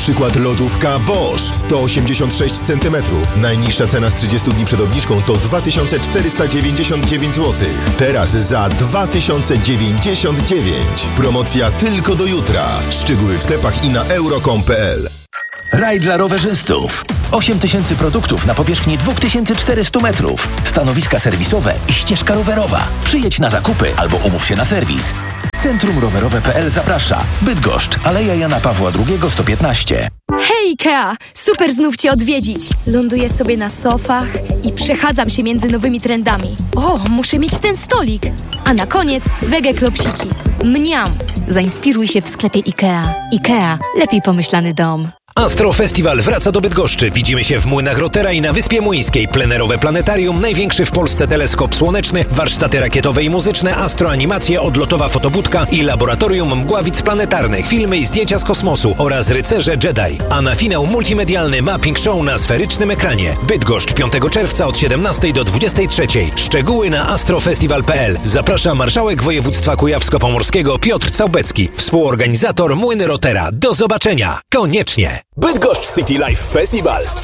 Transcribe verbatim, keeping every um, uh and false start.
przykład lodówka Bosch sto osiemdziesiąt sześć centymetrów. Najniższa cena z trzydziestu dni przed obniżką to dwa tysiące czterysta dziewięćdziesiąt dziewięć złotych. Teraz za dwa tysiące dziewięćdziesiąt dziewięć. Promocja tylko do jutra. Szczegóły w sklepach i na euro kropka com kropka p l. Raj dla rowerzystów. osiem tysięcy produktów na powierzchni dwa tysiące czterysta metrów. Stanowiska serwisowe i ścieżka rowerowa. Przyjedź na zakupy albo umów się na serwis. Centrum Rowerowe kropka p l zaprasza. Bydgoszcz, Aleja Jana Pawła drugiego, sto piętnaście. Hej Ikea! Super znów Cię odwiedzić. Ląduję sobie na sofach i przechadzam się między nowymi trendami. O, muszę mieć ten stolik. A na koniec wege klopsiki. Mniam! Zainspiruj się w sklepie Ikea. Ikea. Lepiej pomyślany dom. Astro Festiwal wraca do Bydgoszczy. Widzimy się w Młynach Rotera i na Wyspie Młyńskiej. Plenerowe planetarium, największy w Polsce teleskop słoneczny, warsztaty rakietowe i muzyczne, astroanimacje, odlotowa fotobudka i laboratorium mgławic planetarnych, filmy i zdjęcia z kosmosu oraz rycerze Jedi. A na finał multimedialny mapping show na sferycznym ekranie. Bydgoszcz piątego czerwca od siedemnastej do dwudziestej trzeciej. Szczegóły na astrofestiwal kropka p l. Zaprasza marszałek województwa kujawsko-pomorskiego Piotr Całbecki. Współorganizator Młyny Rotera. Do zobaczenia. Koniecznie. Bydgoszcz City Life Festival.